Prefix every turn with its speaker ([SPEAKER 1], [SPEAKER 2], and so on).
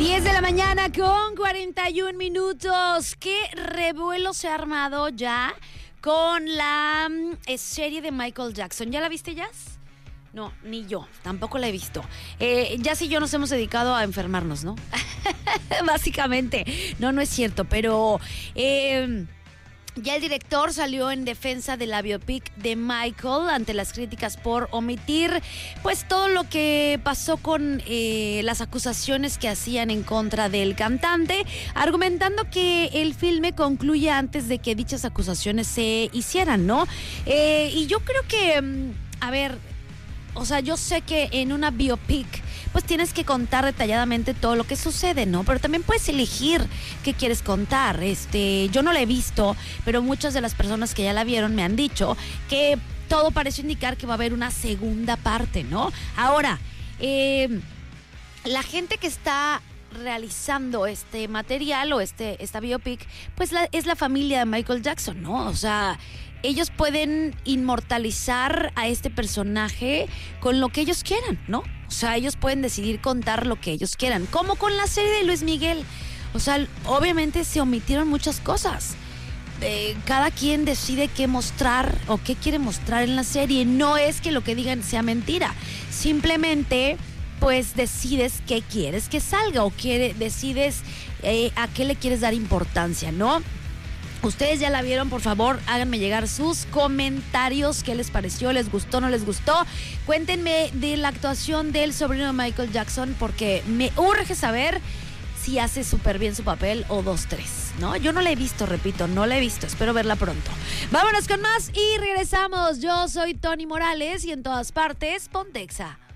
[SPEAKER 1] 10 de la mañana con 41 minutos. ¿Qué revuelo se ha armado ya con la serie de Michael Jackson? ¿Ya la viste, Jazz? No, ni yo, tampoco la he visto. Jazz y yo nos hemos dedicado a enfermarnos, ¿no? Básicamente. No es cierto, pero ya el director salió en defensa de la biopic de Michael ante las críticas por omitir pues todo lo que pasó con las acusaciones que hacían en contra del cantante, argumentando que el filme concluye antes de que dichas acusaciones se hicieran, ¿no? Y yo creo que, a ver, o sea, yo sé que en una biopic pues tienes que contar detalladamente todo lo que sucede, ¿no? Pero también puedes elegir qué quieres contar. Yo no la he visto, pero muchas de las personas que ya la vieron me han dicho que todo parece indicar que va a haber una segunda parte, ¿no? Ahora, la gente que está realizando este material o esta biopic, pues es la familia de Michael Jackson, ¿no? O sea, ellos pueden inmortalizar a este personaje con lo que ellos quieran, ¿no? O sea, ellos pueden decidir contar lo que ellos quieran, como con la serie de Luis Miguel. O sea, obviamente se omitieron muchas cosas. Cada quien decide qué mostrar o qué quiere mostrar en la serie. No es que lo que digan sea mentira. Simplemente, pues, decides qué quieres que salga o decides a qué le quieres dar importancia, ¿no? Ustedes ya la vieron, por favor, háganme llegar sus comentarios. ¿Qué les pareció? ¿Les gustó? ¿No les gustó? Cuéntenme de la actuación del sobrino de Michael Jackson, porque me urge saber si hace súper bien su papel o 2-3, ¿no? Yo no la he visto, repito, no la he visto. Espero verla pronto. Vámonos con más y regresamos. Yo soy Tony Morales y en todas partes, Pontexa.